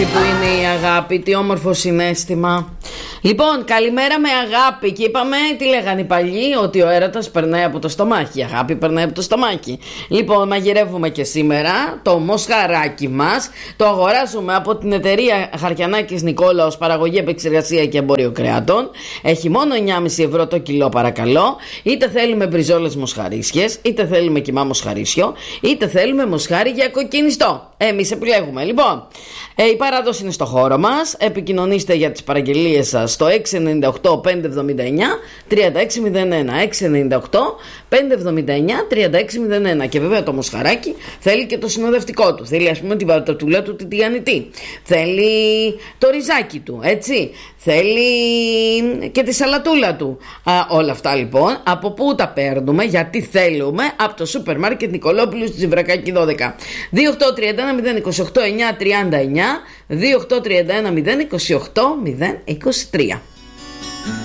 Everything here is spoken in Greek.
Που είναι η αγάπη, τι όμορφο συναίσθημα. Λοιπόν, καλημέρα με αγάπη. Και είπαμε, τι λέγανε οι παλιοί, ότι ο έρωτας περνάει από το στομάχι. Η αγάπη περνάει από το στομάχι. Λοιπόν, μαγειρεύουμε και σήμερα το μοσχαράκι μας. Το αγοράζουμε από την εταιρεία Χαρκιανάκης Νικόλαος, παραγωγή, επεξεργασία και εμπόριο κρεάτων. Έχει μόνο 9,5 ευρώ το κιλό, παρακαλώ. Είτε θέλουμε μπριζόλες μοσχαρίσιες, είτε θέλουμε κιμά μοσχαρίσιο, είτε θέλουμε μοσχάρι για κοκκινιστό. Εμείς επιλέγουμε. Λοιπόν, η παράδοση είναι στο χώρο μας. Επικοινωνήστε για τις παραγγελίες σας στο 698-579-3601. 698-579-3601. Και βέβαια το μοσχαράκι θέλει και το συνοδευτικό του. Θέλει, ας πούμε, την πατατούλα του, την τηγανιτή. Θέλει το ριζάκι του, έτσι. Θέλει και τη σαλατούλα του. Όλα αυτά λοιπόν από πού τα παίρνουμε? Γιατί θέλουμε? Από το σούπερ μάρκετ Νικολόπουλου στη Ζιβρακάκη 12. 2831 028 939, 2831 028 023.